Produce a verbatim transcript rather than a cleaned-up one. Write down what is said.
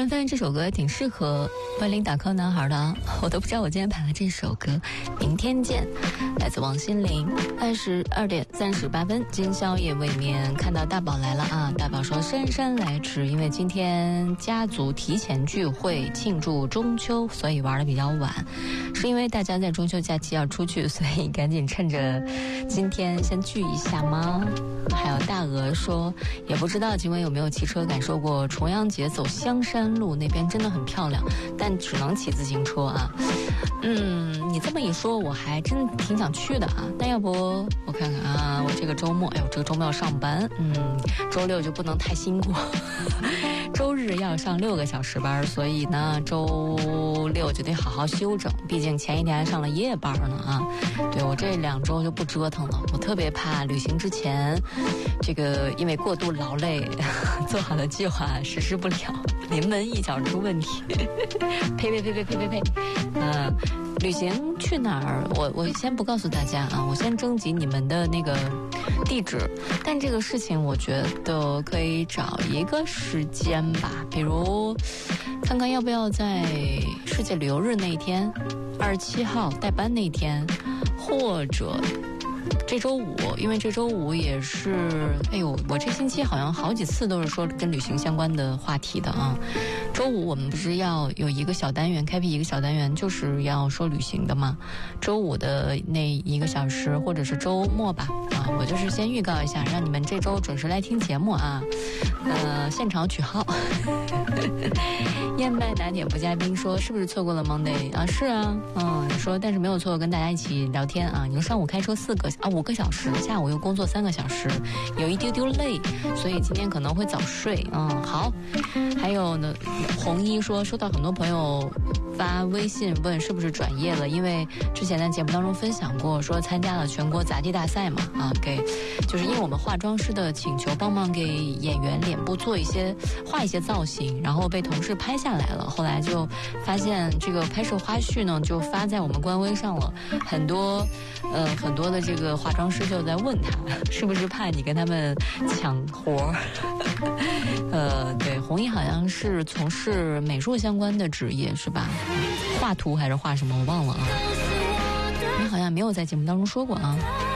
然发现这首歌挺适合万灵打 call 男孩的啊，我都不知道我今天排了这首歌。明天见，来自王心凌。二十二点三十八分，今宵夜未眠，看到大宝来了啊！大宝说姗姗来迟，因为今天家族提前聚会庆祝中秋，所以玩的比较晚。是因为大家在中秋假期要出去，所以赶紧趁着今天先聚一下吗？还有大鹅说，也不知道今晚有没有骑车感受过重阳节走香山路，那边真的很漂亮，但只能骑自行车啊。嗯，你这么一说，我还真挺想去的啊。但要不我看看啊，我这个周末，哎呦，这个周末要上班，嗯，周六就不能太辛苦。周日要上六个小时班，所以呢，周六就得好好休整。毕竟前一天还上了夜班呢啊。对，我这两周就不折腾了，我特别怕旅行之前，这个因为过度劳累，做好的计划实施不了，临门一脚出问题。呸呸呸呸呸呸呸，嗯。旅行去哪儿？我我先不告诉大家啊，我先征集你们的那个地址。但这个事情我觉得可以找一个时间吧，比如看看要不要在世界旅游日那一天，二十七号代班那天，或者这周五，因为这周五也是，哎呦，我这星期好像好几次都是说跟旅行相关的话题的啊。周五我们不是要有一个小单元，开辟一个小单元，就是要说旅行的嘛。周五的那一个小时，或者是周末吧，啊，我就是先预告一下，让你们这周准时来听节目啊。呃，现场取号。燕麦拿铁不加冰说，是不是错过了 Monday 啊？是啊，嗯，说但是没有错过跟大家一起聊天啊。你说上午开车四个啊五个小时，下午又工作三个小时，有一丢丢累，所以今天可能会早睡。嗯，好。还有呢，红衣说收到很多朋友发微信问是不是转业了，因为之前在节目当中分享过，说参加了全国杂技大赛嘛，啊，给就是因为我们化妆师的请求，帮忙给演员脸部做一些画一些造型，然后被同事拍下来了，后来就发现这个拍摄花絮呢就发在我们官微上了，很多呃很多的这个化妆师就在问他是不是怕你跟他们抢活。呃，对，红衣好像是从事美术相关的职业是吧？画图还是画什么我忘了啊。你好像没有在节目当中说过啊。